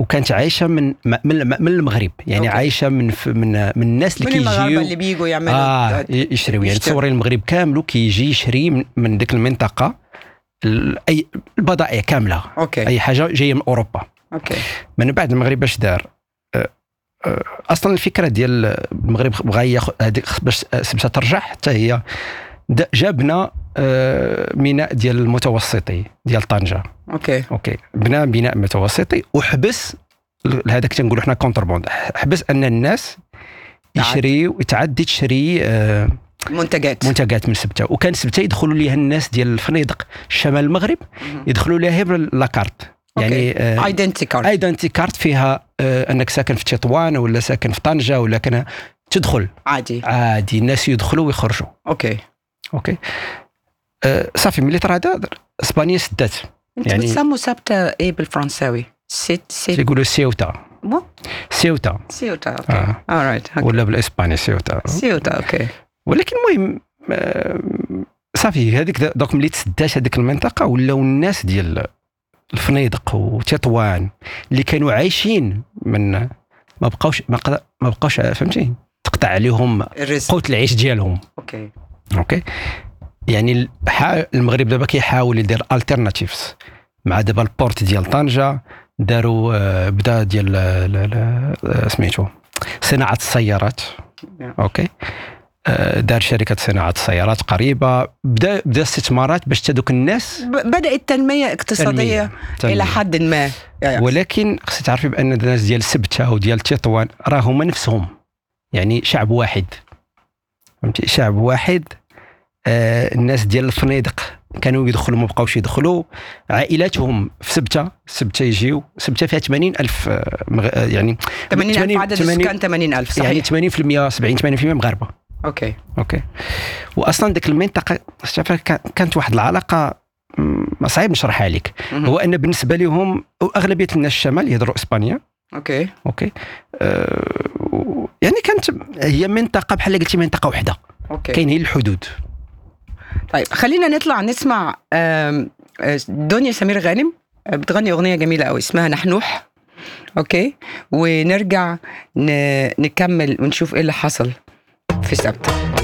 وكانت عايشه من المغرب، يعني أوكي. عايشه من الناس اللي من المغاربة كيجيو اللي بيجوا يعملوا يشريو. يعني تصوري المغرب كامل كيجي يشري من ديك المنطقه اي البضائع كامله. أوكي. اي حاجه جايه من اوروبا. أوكي. من بعد المغرب باش دار اصلا الفكره ديال المغرب بغى ياخذ هذيك باش سبته ترجع حتى هي جابنا ميناء ديال المتوسطي ديال طنجة. اوكي بنى بناء متوسطي وحبس هذاك تنقولوا حنا كونتربوند، حبس ان الناس يشريوا يتعدي تشري منتجات من سبته. وكان سبته يدخلوا ليها الناس ديال الفنادق شمال المغرب يدخلوا ليها لاكارت، يعني ايدنتي كارت فيها انك ساكن في تطوان ولا ساكن في طنجة ولا كان تدخل عادي الناس يدخلوا ويخرجوا. اوكي صافي ملي طرا هذا اسبانيا سدات. يعني بتسموا سبته ايه بالفرنساوي؟ يقولوا سيوتا. اوكي alright. ولا بالاسباني سيوتا. اوكي. ولكن المهم صافي هذيك دوك ملي تسدات هذيك المنطقه ولاو الناس ديال الفنيدق وتطوان اللي كانوا عايشين من ما بقاوش فهمتي تقطع عليهم قوت العيش ديالهم. اوكي يعني المغرب دابا كيحاول يدير التيرناتيفز مع دابا البورت ديال طنجة داروا بدا ديال سميتو صناعه السيارات. اوكي دار شركه صناعه السيارات قريبه، بدا استثمارات باش تدوك الناس بدات تنميه اقتصاديه الى حد ما. ولكن خصك تعرفي بان الناس ديال سبته وديال تطوان راه هما نفسهم يعني شعب واحد، فهمتي شعب واحد. الناس ديال الفنادق كانوا يدخلوا ما بقاوش يدخلوا، عائلاتهم في سبته يجيو. سبته فيها 80,000 يعني 80,000 عدد السكان 80,000 صحيح، يعني 80% 70-80% مغاربه. اوكي واصلا ديك المنطقه كانت واحد العلاقه ما صعيب نشرحها لك. هو ان بالنسبه لهم اغلبيه الناس الشمال يهضروا اسبانيا. اوكي يعني كانت هي منطقه بحال قلتي منطقه واحده. كاين هي الحدود. طيب خلينا نطلع نسمع دنيا سمير غانم بتغني أغنية جميلة قوي اسمها نحنوح. ونرجع نكمل ونشوف ايه اللي حصل في سبتة.